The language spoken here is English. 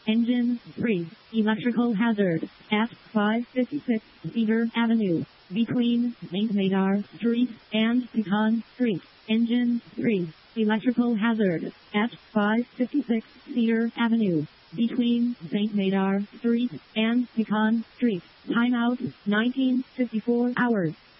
Engine 3. Electrical hazard. At 556 Cedar Avenue. Between St. Madar Street and Pecan Street. Engine 3. Electrical hazard. At 556 Cedar Avenue. Between St. Madar Street and Pecan Street. Timeout 1954 hours.